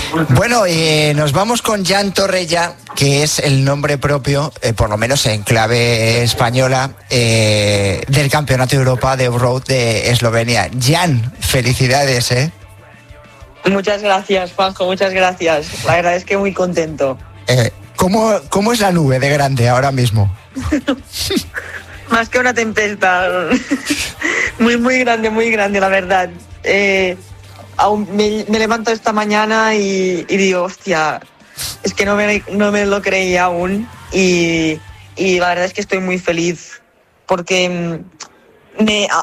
Bueno, nos vamos con Jan Torreja, que es el nombre propio, por lo menos en clave española, del Campeonato de Europa de Off-Road de Eslovenia. Jan, felicidades, ¿eh? Muchas gracias, Juanjo, muchas gracias. La verdad es que muy contento. ¿Cómo es la nube de grande ahora mismo? Más que una tempestad. Muy grande, la verdad. Aún me levanto esta mañana y digo, hostia, es que no me lo creía aún. Y la verdad es que estoy muy feliz porque